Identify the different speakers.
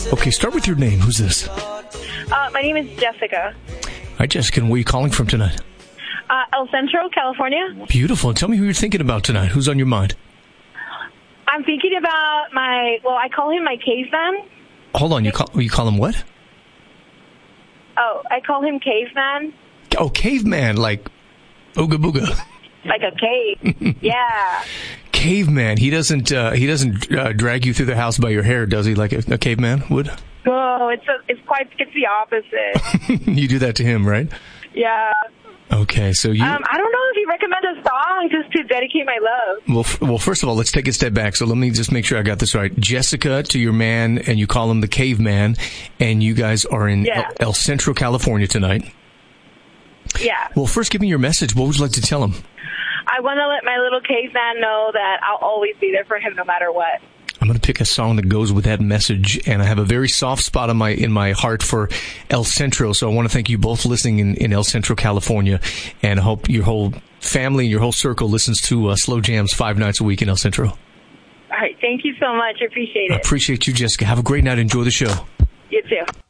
Speaker 1: Okay, start with your name. Who's this?
Speaker 2: My name is Jessica.
Speaker 1: Hi, Jessica. And where are you calling from tonight?
Speaker 2: El Centro, California.
Speaker 1: Beautiful. Tell me who you're thinking about tonight. Who's on your mind?
Speaker 2: I'm thinking about I call him my caveman.
Speaker 1: Hold on. You call him what?
Speaker 2: Oh, I call him caveman.
Speaker 1: Oh, caveman, like Ooga Booga.
Speaker 2: Like a cave. Yeah.
Speaker 1: Caveman. He doesn't drag you through the house by your hair, does he? Like a caveman would?
Speaker 2: Oh, it's the opposite.
Speaker 1: You do that to him, right?
Speaker 2: Yeah.
Speaker 1: Okay, so you...
Speaker 2: I don't know if you recommend a song just to dedicate my love.
Speaker 1: Well, first of all, let's take a step back. So let me just make sure I got this right. Jessica to your man, and you call him the caveman, and you guys are in El Centro, California tonight.
Speaker 2: Yeah.
Speaker 1: Well, first, give me your message. What would you like to tell him?
Speaker 2: I want to let my little caveman know that I'll always be there for him no matter what.
Speaker 1: I'm going to pick a song that goes with that message, and I have a very soft spot in my heart for El Centro, so I want to thank you both listening in El Centro, California, and I hope your whole family and your whole circle listens to Slow Jams 5 nights a week in El Centro.
Speaker 2: All right. Thank you so much. I appreciate it.
Speaker 1: I appreciate you, Jessica. Have a great night. Enjoy the show.
Speaker 2: You too.